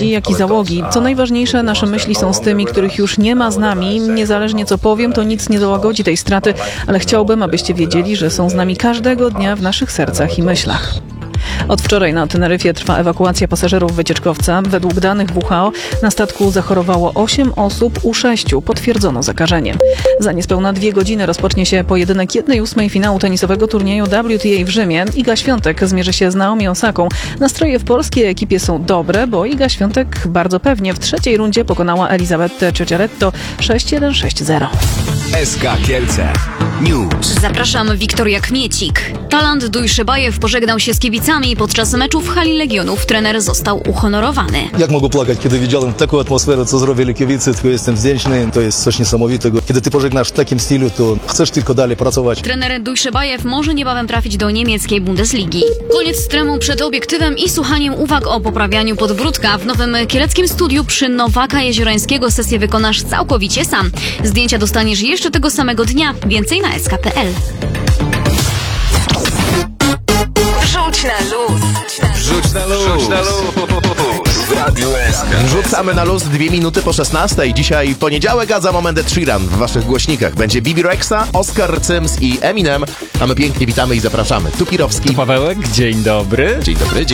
gości, jak i załogi. Co najważniejsze, nasze myśli są z tymi, których już nie ma z nami. Niezależnie co powiem, to nic nie dołagodzi tej straty, ale chciałbym, abyście wiedzieli, że są z nami każdego dnia w naszych sercach i myślach. Od wczoraj na Teneryfie trwa ewakuacja pasażerów wycieczkowca. Według danych WHO na statku zachorowało 8 osób, u 6 potwierdzono zakażenie. Za niespełna 2 godziny rozpocznie się pojedynek 1/8 finału tenisowego turnieju WTA w Rzymie. Iga Świątek zmierzy się z Naomi Osaką. Nastroje w polskiej ekipie są dobre, bo Iga Świątek bardzo pewnie w trzeciej rundzie pokonała Elizabetę Ciociaretto 6-1, 6-0. SK Kielce News. Zapraszam, Wiktoria Kmiecik. Talant Dujszebajew pożegnał się z kibicami. Podczas meczu w hali Legionów trener został uhonorowany. Jak mogę płakać, kiedy widziałem taką atmosferę, co zrobili kibice, to jestem wdzięczny, to jest coś niesamowitego. Kiedy ty pożegnasz w takim stylu, to chcesz tylko dalej pracować. Trener Dujszebajew może niebawem trafić do niemieckiej Bundesligi. Koniec stremu przed obiektywem i słuchaniem uwag o poprawianiu podbródka. W nowym kieleckim studiu przy Nowaka Jeziorańskiego sesję wykonasz całkowicie sam. Zdjęcia dostaniesz jeszcze tego samego dnia. Więcej na sk.pl. Wrzuć na luz. Wrzuć na luz. W Radiu SK. Rzucamy na luz 2 minuty po 16. Dzisiaj poniedziałek, a za moment Ed Sheeran w waszych głośnikach. Będzie Bibi Rexha, Oscar Sims i Eminem. A my pięknie witamy i zapraszamy. Tu Pirowski. Pawełek, dzień dobry. Dzień dobry.